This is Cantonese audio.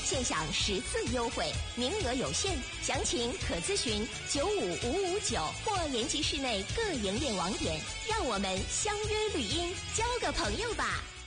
现享10次优惠，名额有限，详情可咨询95559或延吉市内各营业网点。让我们相约绿荫，交个朋友吧。